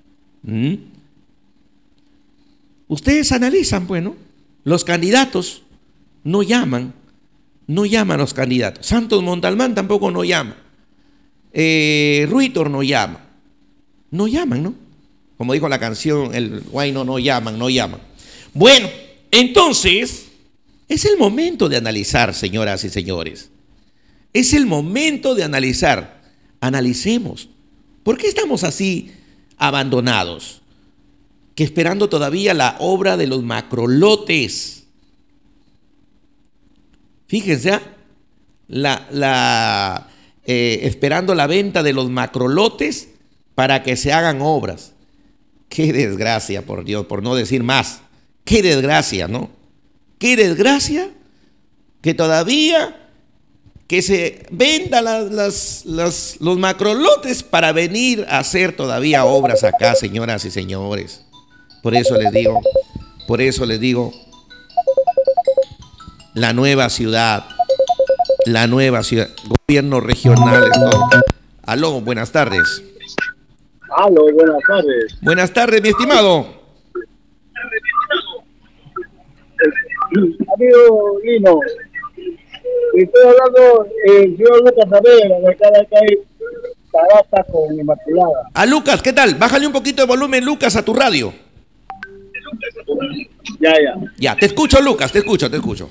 Ustedes analizan, bueno, los candidatos no llaman los candidatos. Santos Montalbán tampoco no llama. Ruitor no llaman, ¿no? Como dijo la canción, el Guayno, no llaman. Bueno, entonces, es el momento de analizar, señoras y señores. Es el momento de analizar. Analicemos. ¿Por qué estamos así abandonados? Que esperando todavía la obra de los macrolotes. Fíjense, esperando la venta de los macrolotes para que se hagan obras. Qué desgracia, por Dios, por no decir más. Qué desgracia, ¿no? Qué desgracia que todavía que se vendan los macrolotes para venir a hacer todavía obras acá, señoras y señores. Por eso les digo, la nueva ciudad, gobiernos regionales, todo. Aló, buenas tardes. Aló, buenas tardes. Buenas tardes, mi estimado. Amigo Lino, estoy hablando el señor Lucas Saavedra, de acá de Tarata con Inmaculada. A Lucas, ¿qué tal? Bájale un poquito de volumen, Lucas, a tu radio. Ya. Ya, te escucho, Lucas, te escucho.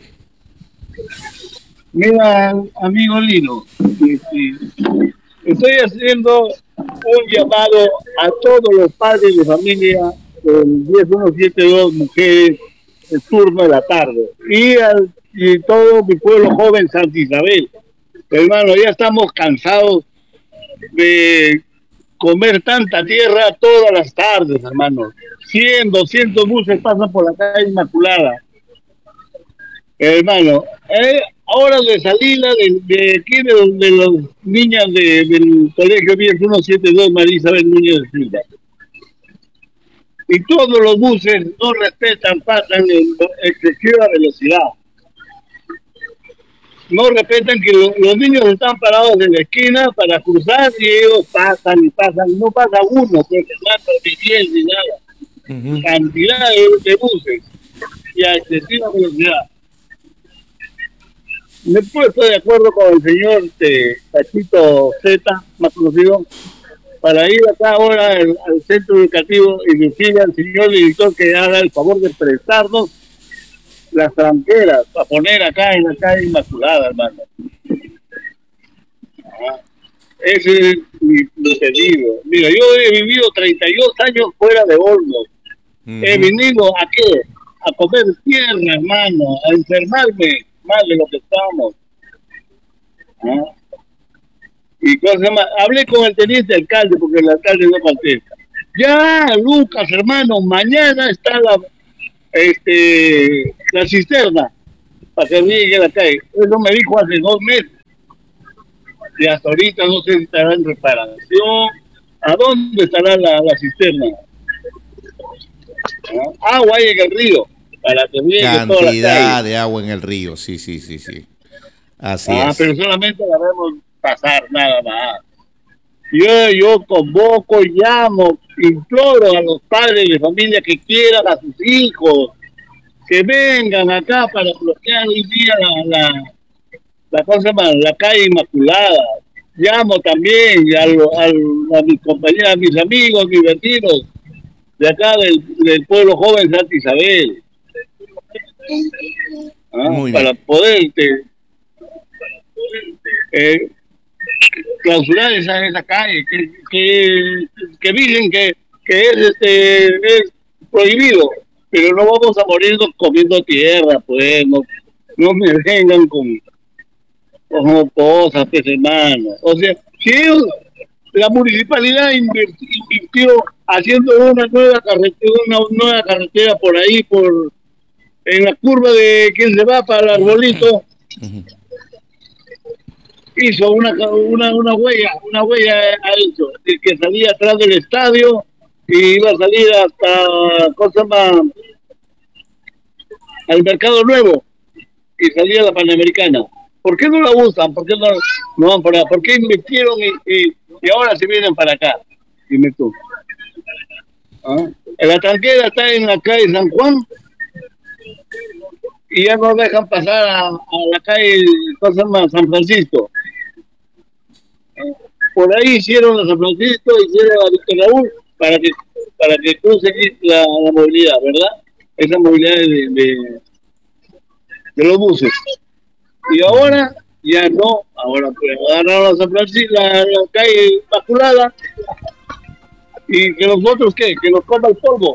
Mira, amigo Lino, estoy haciendo un llamado a todos los padres de familia del 10172 Mujeres, el turno de la tarde, y todo mi pueblo joven Santa Isabel. Hermano, ya estamos cansados de comer tanta tierra todas las tardes, hermano. 100, 200 buses pasan por la calle Inmaculada. Hermano, horas de salida de aquí de los niñas del colegio 10172 María Isabel Núñez de Silva. Y todos los buses no respetan, pasan en excesiva velocidad. No respetan que los niños están parados en la esquina para cruzar y ellos pasan, no pasa uno, porque no ni 10 ni nada. Cantidad de buses y a excesiva velocidad. Me puesto de acuerdo con el señor Cachito Z, más conocido, para ir acá ahora al centro educativo y decirle al señor director que haga el favor de prestarnos las tranqueras para poner acá en la calle Inmaculada, hermano. Ese es mi pedido. Mira, yo he vivido 32 años fuera de Olmos. He venido ¿a qué? A comer tierra, hermano, a enfermarme más de lo que estamos. Y cosa más, hablé con el teniente alcalde porque el alcalde no contesta. Ya, Lucas, hermano, mañana está la cisterna. para que riegue la calle. Eso me dijo hace 2 meses. Y hasta ahorita no sé si estará en reparación. ¿A dónde estará la cisterna? Agua hay en el río, para que riegue toda la Cantidad calle. de agua en el río, sí. Así es. Pero solamente la vemos pasar, nada más. Yo convoco, llamo, imploro a los padres de familia que quieran a sus hijos, que vengan acá para bloquear hoy día la cosa más, la calle Inmaculada. Llamo también a mis compañeros, a mis amigos, mis vecinos de acá del pueblo joven Santa Isabel, Muy para bien. poder clausurar esa calle que dicen que es prohibido, pero no vamos a morirnos comiendo tierra, pues no me vengan con cosas, pues, hermano. O sea, si la municipalidad invirtió haciendo una nueva carretera por ahí, en la curva de quien se va para el arbolito, hizo una huella a eso, que salía atrás del estadio y iba a salir hasta cosa más al Mercado Nuevo y salía la Panamericana. ¿Por qué no la usan? ¿Por qué no van por allá? ¿Por qué invirtieron y ahora se vienen para acá? Dime tú. La tranquera está en la calle San Juan y ya no dejan pasar a la calle cosa más San Francisco. Por ahí hicieron a San Francisco, hicieron a Víctor Raúl para que cruce la movilidad, ¿verdad? Esa movilidad de los buses. Y ahora ya no, ahora pues agarraron a San Francisco, la calle Inmaculada, y que nosotros qué, que nos coma el polvo.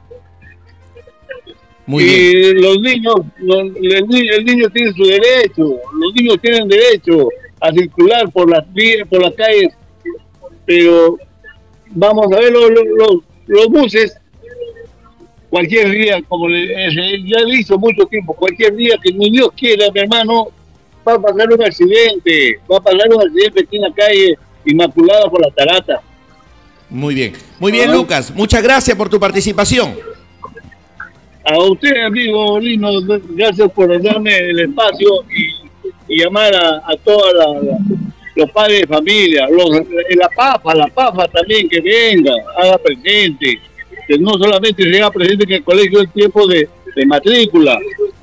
Muy y bien. los niños, el niño tiene su derecho, los niños tienen derecho a circular por las calles, pero vamos a ver los buses, cualquier día, como ya le hizo mucho tiempo, cualquier día que ni Dios quiera, mi hermano, va a pasar un accidente aquí en la calle Inmaculada por la Tarata. Muy bien, Lucas. Muchas gracias por tu participación. A usted, amigo Lino, gracias por darme el espacio y llamar a todos los padres de familia, la PAFA también, que venga, haga presente, que no solamente se haga presente en el colegio en tiempo de matrícula.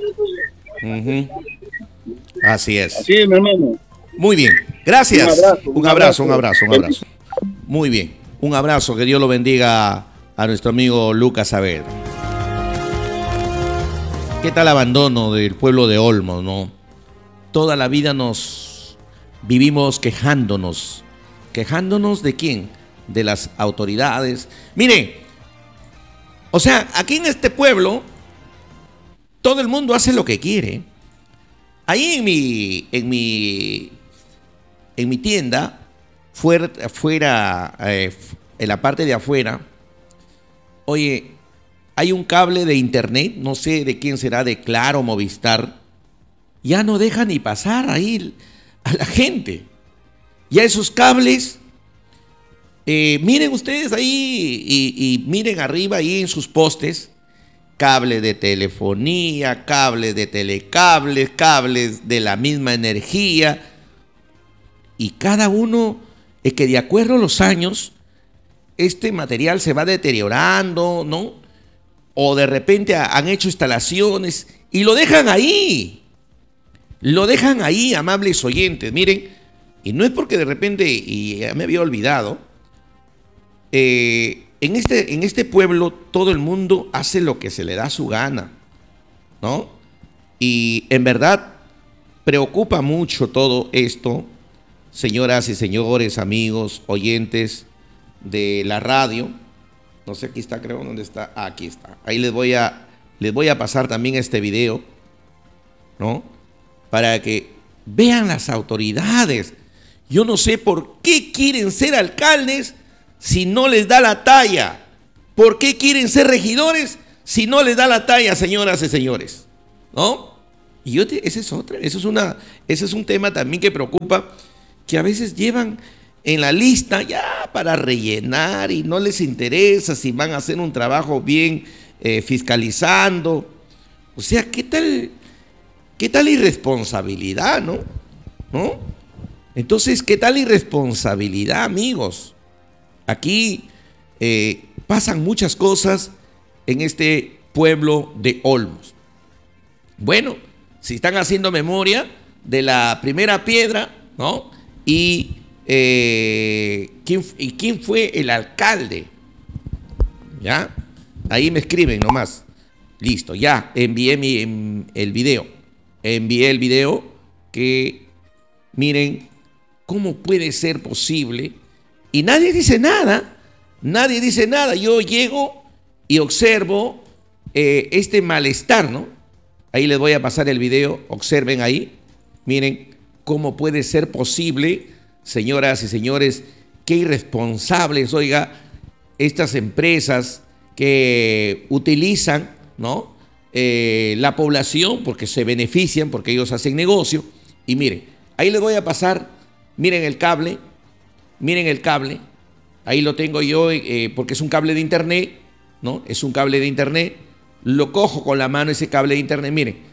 Así es. Así es, mi hermano. Muy bien, gracias. Un abrazo. Muy bien, un abrazo, que Dios lo bendiga a nuestro amigo Lucas Saavedra. ¿Qué tal abandono del pueblo de Olmos, no? Toda la vida nos vivimos quejándonos. ¿Quejándonos de quién? De las autoridades. Mire, o sea, aquí en este pueblo todo el mundo hace lo que quiere. Ahí en mi tienda, fuera, en la parte de afuera, oye, hay un cable de internet, no sé de quién será, de Claro, Movistar, ya no deja ni pasar ahí a la gente. Ya esos cables, miren ustedes ahí y miren arriba ahí en sus postes, cable de telefonía, cables de telecables, cables de la misma energía, y cada uno es que de acuerdo a los años, este material se va deteriorando, ¿no? O de repente han hecho instalaciones y lo dejan ahí. Lo dejan ahí, amables oyentes. Miren, y no es porque de repente, y ya me había olvidado, en este pueblo todo el mundo hace lo que se le da su gana, ¿no? Y en verdad preocupa mucho todo esto, señoras y señores, amigos, oyentes de la radio. No sé, aquí está, creo, ¿dónde está? Ah, aquí está. Ahí les voy a pasar también este video, ¿no? Para que vean las autoridades. Yo no sé por qué quieren ser alcaldes si no les da la talla. ¿Por qué quieren ser regidores si no les da la talla, señoras y señores? ¿No? Y ese es otra, ese es un tema también que preocupa, que a veces llevan en la lista ya para rellenar y no les interesa si van a hacer un trabajo bien fiscalizando. O sea, ¿qué tal irresponsabilidad, no? ¿No? Entonces, ¿qué tal irresponsabilidad, amigos? Aquí pasan muchas cosas en este pueblo de Olmos. Bueno, si están haciendo memoria de la primera piedra, ¿no? ¿quién fue el alcalde? ¿Ya? Ahí me escriben nomás. Listo, ya envié el video. Envié el video que, miren, ¿cómo puede ser posible? Y nadie dice nada. Nadie dice nada. Yo llego y observo este malestar, ¿no? Ahí les voy a pasar el video. Observen ahí. Miren cómo puede ser posible, señoras y señores, qué irresponsables, oiga, estas empresas que utilizan, ¿no? La población porque se benefician, porque ellos hacen negocio. Y miren, ahí les voy a pasar, miren el cable, ahí lo tengo yo porque es un cable de internet, ¿no? Es un cable de internet, lo cojo con la mano ese cable de internet,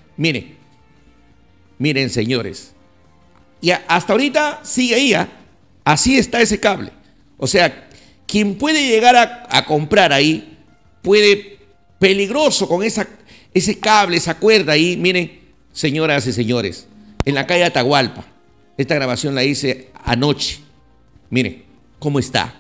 miren señores, y hasta ahorita sigue ahí, así está ese cable. O sea, quien puede llegar a comprar ahí, puede, peligroso con ese cable, esa cuerda ahí, miren, señoras y señores, en la calle Atahualpa. Esta grabación la hice anoche. Miren cómo está.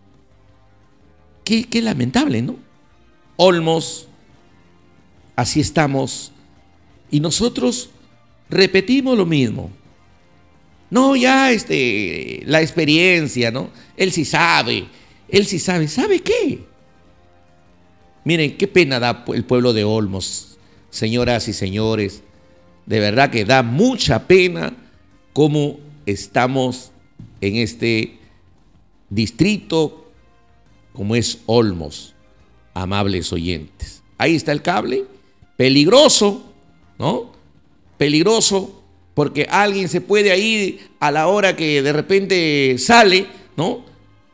Qué lamentable, ¿no? Olmos, así estamos. Y nosotros repetimos lo mismo. No, ya la experiencia, ¿no? Él sí sabe. ¿Sabe qué? Miren, qué pena da el pueblo de Olmos, señoras y señores. De verdad que da mucha pena cómo estamos en este distrito, como es Olmos, amables oyentes. Ahí está el cable, peligroso, ¿no? Peligroso, porque alguien se puede ir a la hora que de repente sale, ¿no?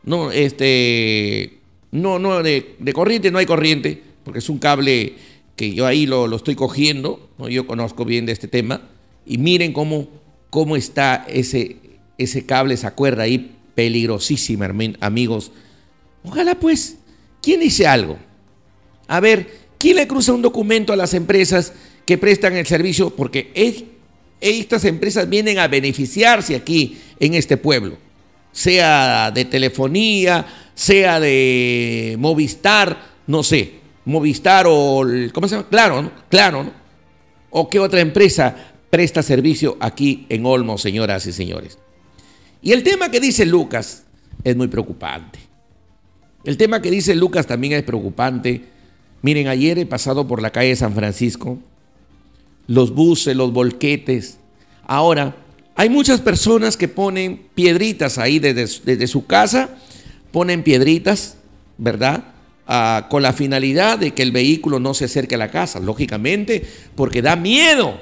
De corriente no hay corriente, porque es un cable que yo ahí lo estoy cogiendo, ¿no? Yo conozco bien de este tema, y miren cómo está ese cable, esa cuerda ahí, peligrosísima, amigos. Ojalá pues, ¿quién dice algo? A ver, ¿quién le cruza un documento a las empresas que prestan el servicio? Porque estas empresas vienen a beneficiarse aquí en este pueblo, sea de telefonía, sea de Movistar, no sé, Movistar o, ¿cómo se llama? Claro, ¿no? Claro, ¿no? ¿O qué otra empresa presta servicio aquí en Olmos, señoras y señores? Y el tema que dice Lucas es muy preocupante. El tema que dice Lucas también es preocupante. Miren, ayer he pasado por la calle San Francisco, los buses, los volquetes. Ahora, hay muchas personas que ponen piedritas ahí desde su casa, ponen piedritas, ¿verdad? Con la finalidad de que el vehículo no se acerque a la casa, lógicamente, porque da miedo.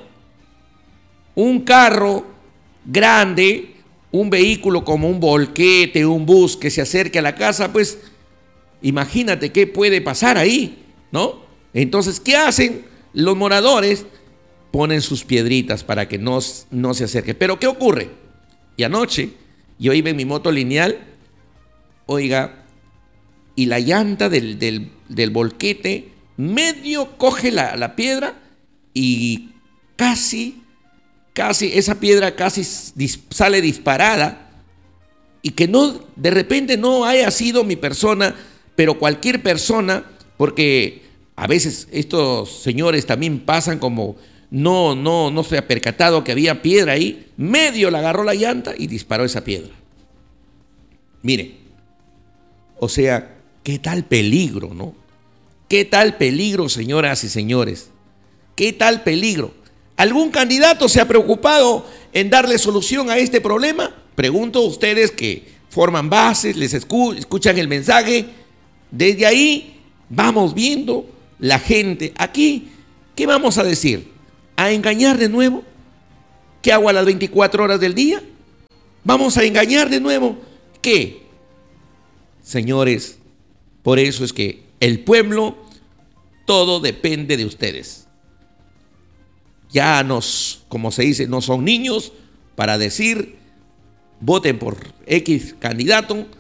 Un carro grande, un vehículo como un volquete, un bus que se acerque a la casa, pues imagínate qué puede pasar ahí, ¿no? Entonces, ¿qué hacen los moradores? Ponen sus piedritas para que no se acerque. Pero ¿qué ocurre? Y anoche yo iba en mi moto lineal, oiga, y la llanta del volquete medio coge la piedra y casi esa piedra casi sale disparada, y que no, de repente no haya sido mi persona, pero cualquier persona, porque a veces estos señores también pasan como no se ha percatado que había piedra ahí, medio le agarró la llanta y disparó esa piedra. Mire, o sea, qué tal peligro, ¿no? Qué tal peligro, señoras y señores, qué tal peligro. ¿Algún candidato se ha preocupado en darle solución a este problema? Pregunto a ustedes que forman bases, les escuchan el mensaje. Desde ahí vamos viendo la gente. Aquí, ¿qué vamos a decir? a engañar de nuevo? ¿Qué hago a las 24 horas del día? ¿Vamos a engañar de nuevo? ¿Qué? Señores, por eso es que el pueblo, todo depende de ustedes. Ya como se dice, no son niños para decir, voten por X candidato,